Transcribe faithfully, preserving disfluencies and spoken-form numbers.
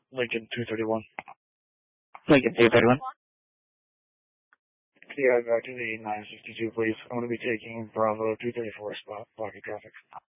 Lincoln two thirty-one. Lincoln two thirty-one. Yeah, back to the nine sixty-two, please. I'm going to be taking Bravo two thirty-four spot, pocket traffic.